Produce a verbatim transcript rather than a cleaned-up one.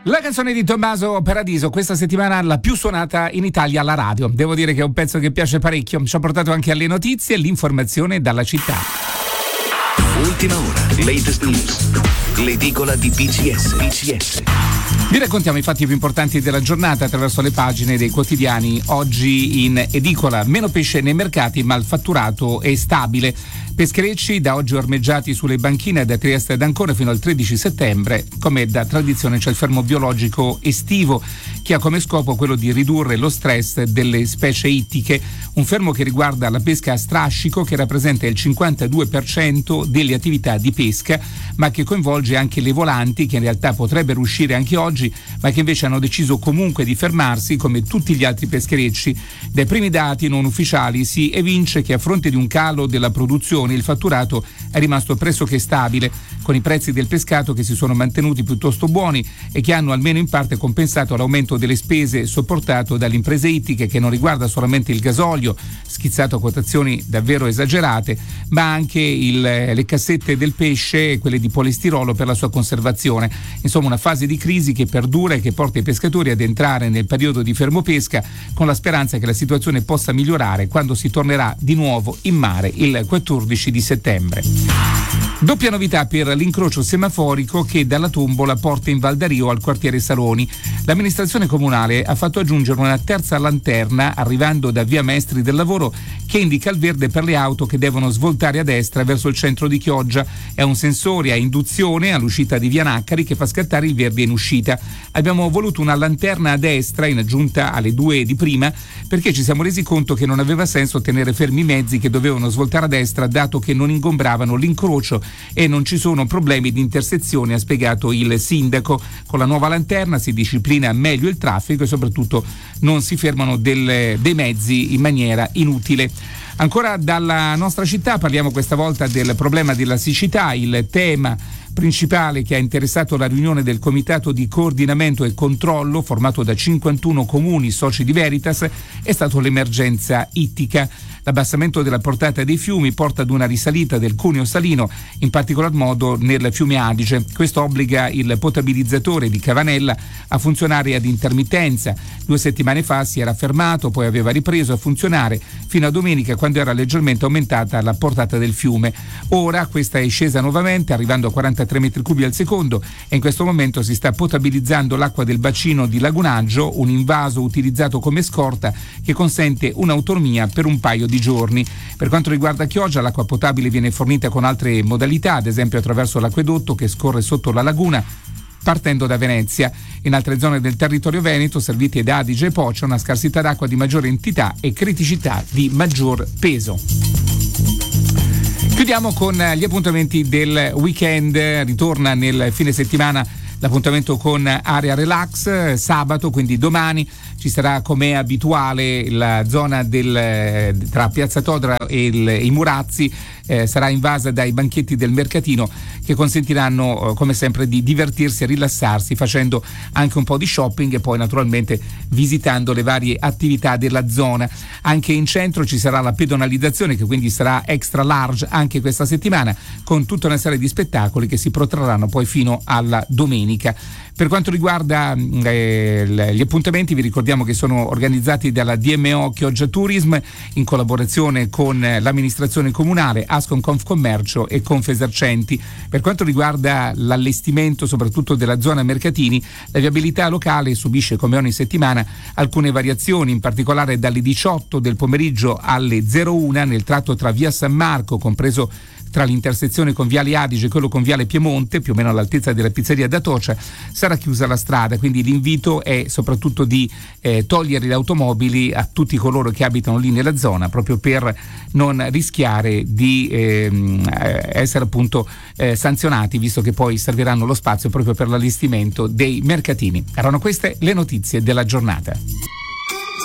La canzone di Tommaso Paradiso, questa settimana la più suonata in Italia alla radio. Devo dire che è un pezzo che piace parecchio. Ci ha portato anche alle notizie e l'informazione dalla città. Ultima ora, latest news. L'edicola di B C S. B C S. Vi raccontiamo i fatti più importanti della giornata attraverso le pagine dei quotidiani. Oggi in edicola: meno pesce nei mercati, ma il fatturato è stabile. Pescherecci da oggi ormeggiati sulle banchine da Trieste ad Ancona fino al tredici settembre. Come da tradizione c'è il fermo biologico estivo, che ha come scopo quello di ridurre lo stress delle specie ittiche. Un fermo che riguarda la pesca a strascico, che rappresenta il cinquantadue per cento delle attività di pesca, ma che coinvolge anche le volanti, che in realtà potrebbero uscire anche oggi, ma che invece hanno deciso comunque di fermarsi come tutti gli altri pescherecci. Dai primi dati non ufficiali si evince che a fronte di un calo della produzione il fatturato è rimasto pressoché stabile, con i prezzi del pescato che si sono mantenuti piuttosto buoni e che hanno almeno in parte compensato l'aumento delle spese sopportato dalle imprese ittiche, che non riguarda solamente il gasolio, schizzato a quotazioni davvero esagerate, ma anche il, le cassette del pesce e quelle di polistirolo per la sua conservazione. Insomma, una fase di crisi che perdura e che porta i pescatori ad entrare nel periodo di fermo pesca, con la speranza che la situazione possa migliorare quando si tornerà di nuovo in mare il quattordici di settembre. Doppia novità per l'incrocio semaforico che dalla Tombola porta in Val d'Ario al quartiere Saloni. L'amministrazione comunale ha fatto aggiungere una terza lanterna arrivando da via Maestri del Lavoro, che indica il verde per le auto che devono svoltare a destra verso il centro di Chioggia. È un sensore a induzione all'uscita di via Naccari che fa scattare il verde in uscita. Abbiamo voluto una lanterna a destra in aggiunta alle due di prima, perché ci siamo resi conto che non aveva senso tenere fermi i mezzi che dovevano svoltare a destra, dato che non ingombravano l'incrocio e non ci sono problemi di intersezione, ha spiegato il sindaco. Con la nuova lanterna si disciplina meglio il traffico e soprattutto non si fermano del, dei mezzi in maniera inutile. Ancora dalla nostra città parliamo questa volta del problema della siccità. Il tema principale che ha interessato la riunione del Comitato di Coordinamento e Controllo, formato da cinquantuno comuni soci di Veritas, è stato l'emergenza ittica. L'abbassamento della portata dei fiumi porta ad una risalita del cuneo salino, in particolar modo nel fiume Adige. Questo obbliga il potabilizzatore di Cavanella a funzionare ad intermittenza. Due settimane fa si era fermato, poi aveva ripreso a funzionare fino a domenica, quando era leggermente aumentata la portata del fiume. Ora questa è scesa nuovamente, arrivando a quarantatré metri cubi al secondo, e in questo momento si sta potabilizzando l'acqua del bacino di lagunaggio, un invaso utilizzato come scorta che consente un'autonomia per un paio di giorni. Per quanto riguarda Chioggia, l'acqua potabile viene fornita con altre modalità, ad esempio attraverso l'acquedotto che scorre sotto la laguna partendo da Venezia. In altre zone del territorio veneto, servite da Adige e Po, c'è una scarsità d'acqua di maggiore entità e criticità di maggior peso. Chiudiamo con gli appuntamenti del weekend. Ritorna nel fine settimana l'appuntamento con Area Relax. Sabato, quindi domani, ci sarà come abituale la zona del, tra Piazza Todra e il, i Murazzi eh, sarà invasa dai banchetti del mercatino, che consentiranno eh, come sempre di divertirsi e rilassarsi, facendo anche un po' di shopping e poi naturalmente visitando le varie attività della zona. Anche in centro ci sarà la pedonalizzazione, che quindi sarà extra large anche questa settimana, con tutta una serie di spettacoli che si protrarranno poi fino alla domenica. Per quanto riguarda eh, gli appuntamenti, vi ricordiamo che sono organizzati dalla D M O Chioggia Tourism in collaborazione con l'amministrazione comunale, Ascom Confcommercio e Confesercenti. Per quanto riguarda l'allestimento soprattutto della zona mercatini, la viabilità locale subisce come ogni settimana alcune variazioni, in particolare dalle diciotto del pomeriggio alle zero uno nel tratto tra via San Marco, compreso tra l'intersezione con Viale Adige e quello con Viale Piemonte, più o meno all'altezza della pizzeria da Tocia, sarà chiusa la strada. Quindi l'invito è soprattutto di eh, togliere le automobili a tutti coloro che abitano lì nella zona, proprio per non rischiare di ehm, essere appunto eh, sanzionati, visto che poi serviranno lo spazio proprio per l'allestimento dei mercatini. Erano queste le notizie della giornata.